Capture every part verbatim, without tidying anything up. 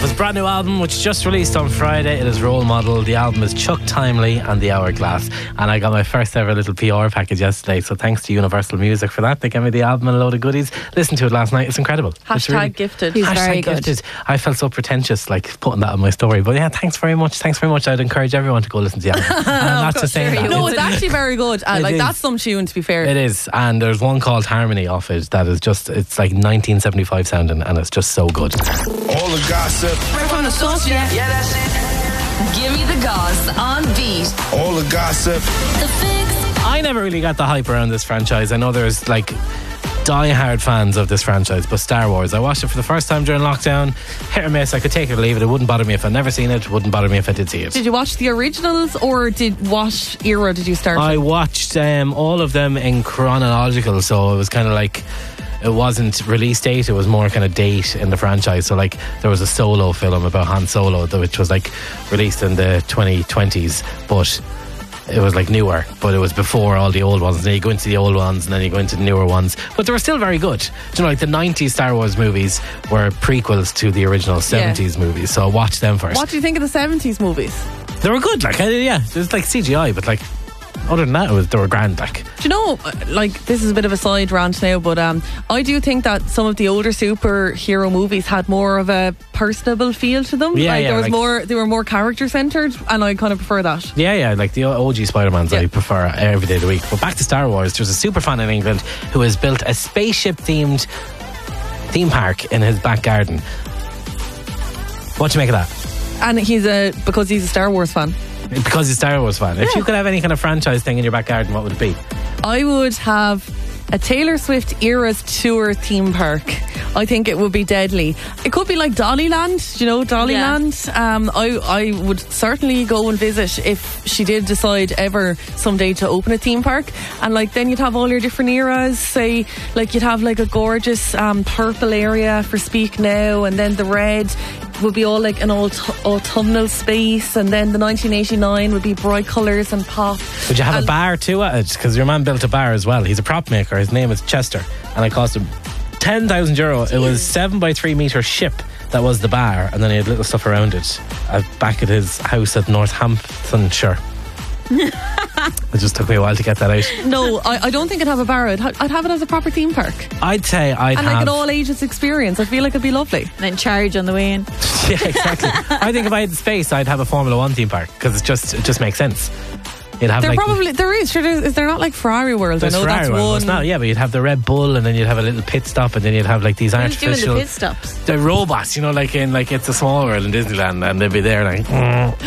his brand new album, which just released on Friday. It is Role Model. The album is Chuck Timely and The Hourglass. And I got my first ever little P R package yesterday, so thanks to Universal Music for that. They gave me the album and a load of goodies. Listen to it last night. It's incredible. Hashtag it's really, gifted. He's hashtag very gifted. good. I felt so pretentious, like putting that on my story. But yeah, thanks very much. Thanks very much. I'd encourage everyone to go listen to the album. I'm not just saying that. No, it's actually very good. Uh, It like is. that's some tune, to be fair. It is, and there's one called Harmony off it that is just, it's like nineteen seventy-five sounding, and it's just so good. All the gossip, Right from the source, yeah. Yeah, that's it. Give me the goss on beat. all the gossip. The Fix. I never really got the hype around this franchise. I know there's like die-hard fans of this franchise, but Star Wars, I watched it for the first time during lockdown. Hit or miss, I could take it or leave it. It wouldn't bother me if I'd never seen it. It wouldn't bother me if I did see it. Did you watch the originals, or did what era did you start? I with? watched um, all of them in chronological, so it was kind of like, it wasn't release date, it was more kind of date in the franchise. So like there was a Solo film about Han Solo, which was like released in the twenty twenties, but it was like newer, but it was before all the old ones. And then you go into the old ones and then you go into the newer ones, but they were still very good. Do you know, like the nineties Star Wars movies were prequels to the original seventies movies, so I watched them first. What do you think of the seventies movies? They were good, like, I, yeah, it was like C G I, but like other than that, it was, they were grand, like. Do you know, like, this is a bit of a side rant now, but um, I do think that some of the older superhero movies had more of a personable feel to them. Yeah, like, yeah, there was like- more, they were more character centered, and I kind of prefer that. Yeah, yeah, like the O G Spider-Mans Yeah. I prefer every day of the week. But back to Star Wars, there's a super fan in England who has built a spaceship-themed theme park in his back garden. What do you make of that? And he's a because he's a Star Wars fan. Because he's a Star Wars fan. If you could have any kind of franchise thing in your back garden, what would it be? I would have a Taylor Swift Eras Tour theme park. I think it would be deadly. It could be like Dollyland, you know, Dollyland. Um, I, I would certainly go and visit if she did decide ever someday to open a theme park. And like then you'd have all your different eras. Say, like you'd have like a gorgeous um, purple area for Speak Now, and then the red would be all like an aut- autumnal space, and then the nineteen eighty-nine would be bright colours and pop. Would you have And- a bar too at it? Because your man built a bar as well. He's a prop maker. His name is Chester, and it cost him ten thousand euro. It was seven by three metre ship that was the bar, and then he had little stuff around it uh, back at his house at Northamptonshire. It just took me a while to get that out. No, I, I don't think I'd have a bar. I'd, ha- I'd have it as a proper theme park. I'd say I'd And have like an all ages experience. I feel like it'd be lovely. And then charge on the way in. yeah, exactly. I think if I had the space, I'd have a Formula One theme park because it just it just makes sense. You'd have There like probably there is. Sure, there, is there not like Ferrari World? I there's know Ferrari that's World, one. it's not, yeah, but you'd have the Red Bull, and then you'd have a little pit stop, and then you'd have like these Who's doing artificial the pit stops? the robots, you know, like in like It's a Small World in Disneyland, and they'd be there like. Mm,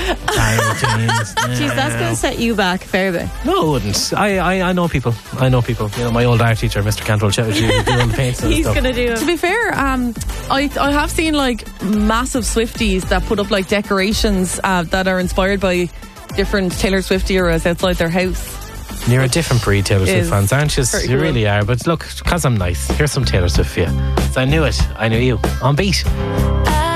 Jeez, that's going to set you back a fair bit. No, it wouldn't. I, I I know people. I know people. You know, my old art teacher, Mister Cantrell Chetterjee, who do all the paints and He's stuff. going to do To it. be fair, um, I I have seen like massive Swifties that put up like decorations uh, that are inspired by different Taylor Swift eras outside their house. You're a different breed, Taylor Swift Is fans, aren't you? pretty You cool. really are. But look, because I'm nice, here's some Taylor Swift for you. So I knew it. I knew you. On beat. I